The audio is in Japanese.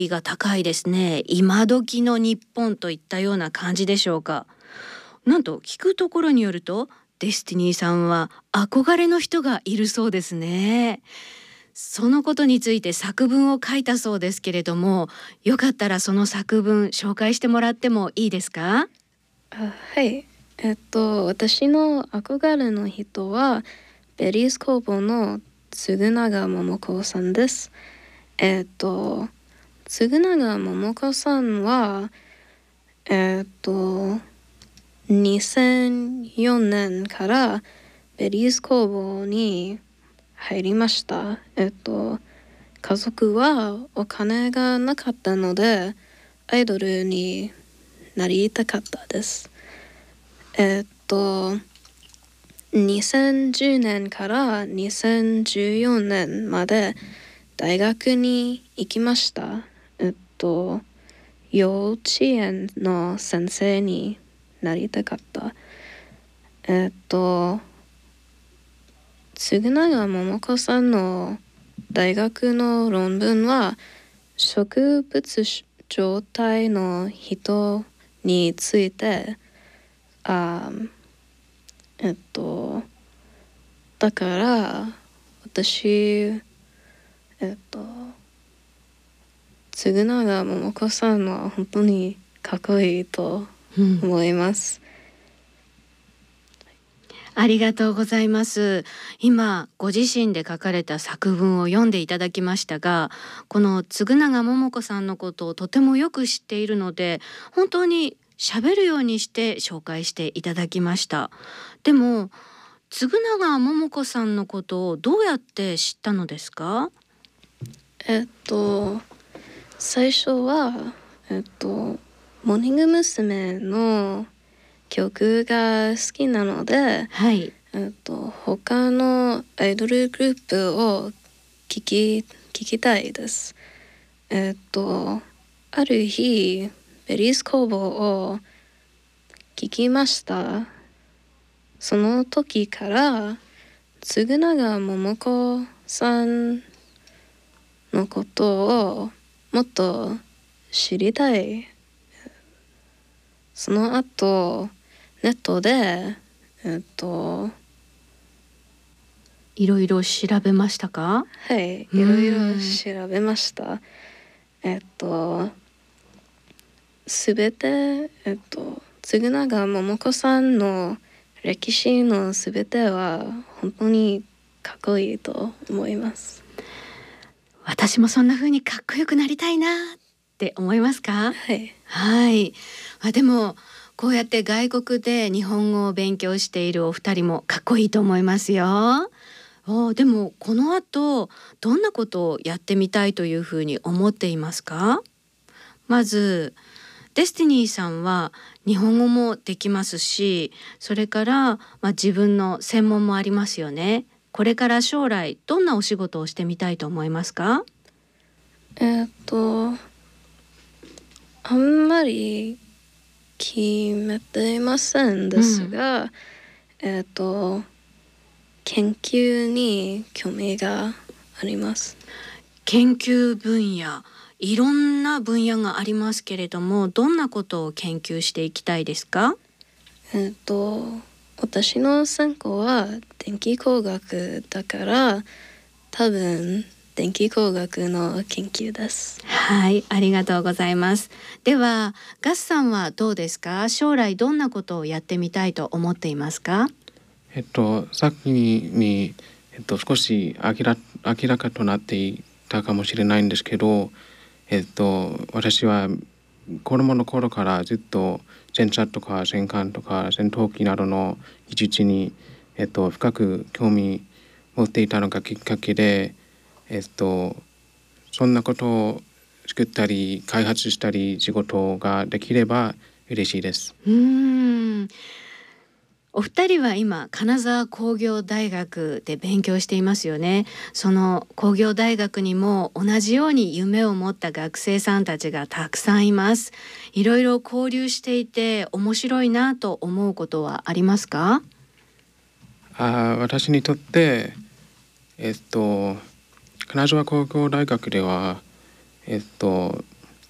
が高いですね。今時の日本といったような感じでしょうか。なんと聞くところによると、デスティニーさんは憧れの人がいるそうですね。そのことについて作文を書いたそうですけれども、よかったらその作文紹介してもらってもいいですか？ はい。私の憧れの人はベリーズ工房の嗣永桃子さんです。嗣永桃子さんは2004年からベリーズ工房に入りました。家族はお金がなかったのでアイドルになりたかったです。2010年から2014年まで大学に行きました。幼稚園の先生になりたかった。嗣永桃子さんの大学の論文は植物状態の人についてだから私嗣永桃子さんは本当にかっこいいと思います。 ありがとうございます。今ご自身で書かれた作文を読んでいただきましたが、この嗣永桃子さんのことをとてもよく知っているので、本当に喋るようにして紹介していただきました。でも嗣永桃子さんのことをどうやって知ったのですか？ 最初はモーニング娘。の曲が好きなので、 はい。 他のアイドルグループを聞きたいです。ある日ベリーズ工房を聞きました。その時から嗣永桃子さんのことをもっと知りたい。その後ネットでいろいろ調べましたか？ はい、いろいろ調べました。すべて嗣永桃子さんの歴史のすべては本当にかっこいいと思います。 私もそんな風にかっこよくなりたいなって思いますか？ はい。 はい。でもこうやって外国で日本語を勉強しているお二人もかっこいいと思いますよ。でもこの後どんなことをやってみたいというふうに思っていますか？まずデスティニーさんは日本語もできますし、それから、自分の専門もありますよね。これから将来どんなお仕事をしてみたいと思いますか？ あんまり決めていませんですが、研究に興味があります。 研究分野、いろんな分野がありますけれども、どんなことを研究していきたいですか？ 私の専攻は電気工学だから多分電気工学の研究です。 はい、ありがとうございます。ではガスさんはどうですか？将来どんなことをやってみたいと思っていますか？ さっきに、少し明らかとなっていたかもしれないんですけど、私は子供の頃からずっと戦車とか戦艦とか戦闘機などの技術に、深く興味持っていたのがきっかけで、そんなことを作ったり開発したり仕事ができれば嬉しいです。 お二人は今金沢工業大学で勉強していますよね。その工業大学にも同じように夢を持った学生さんたちがたくさんいます。いろいろ交流していて面白いなと思うことはありますか？ 私にとって金沢工業大学では